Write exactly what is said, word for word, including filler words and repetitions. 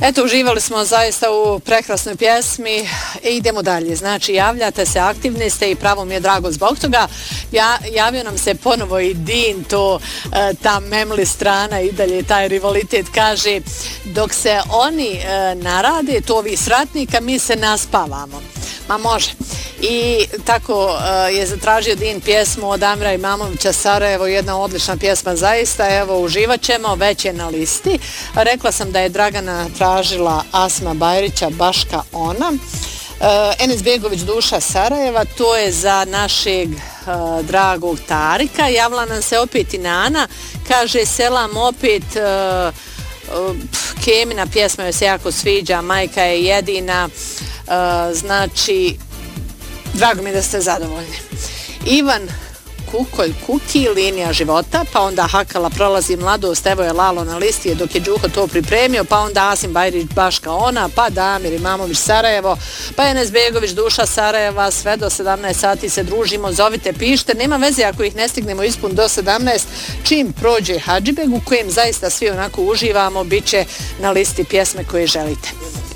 Eto, uživali smo zaista u prekrasnoj pjesmi i idemo dalje. Znači, javljate se, aktivni ste i pravo mi je drago zbog toga. Ja, javio nam se ponovo i Din, to ta memli strana i dalje taj rivalitet, kaže dok se oni e, narade, to ovi sratnika, mi se naspavamo. Ma može. I tako uh, je zatražio Din pjesmu od Amira Imamovića Sarajevo, jedna odlična pjesma zaista, evo uživat ćemo, već je na listi. Rekla sam da je Dragana tražila Asma Bajrića, Baška ona. Uh, Enes Begović, Duša Sarajeva, to je za našeg uh, dragog Tarika. Javila nam se opet i Nana, kaže selam opet, uh, uh, Kemina pjesma joj se jako sviđa, majka je jedina. Uh, znači, drago mi da ste zadovoljni. Ivan Kukolj Kuki, linija života, pa onda Hakala prolazi mladost, evo je Lalo na listi dok je Đuho to pripremio, pa onda Asim Bajrić, Baška ona, pa Damir Imamović Sarajevo, pa Enes Begović, Duša Sarajeva, sve do sedamnaest sati se družimo, zovite, pište, nema veze ako ih ne stignemo ispun do sedamnaest, čim prođe Hadžibeg u kojem zaista svi onako uživamo, bit će na listi pjesme koje želite.